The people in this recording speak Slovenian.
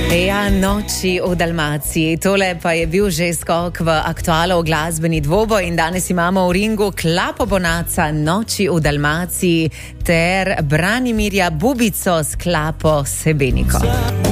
Ja, noči v Dalmaciji. Tole pa je bil že skok v aktualo glasbeni dvoboj in danes imamo v ringu Klapo Bonaca, Noči v Dalmaciji ter Branimirja Bubico s Klapo Sebeniko.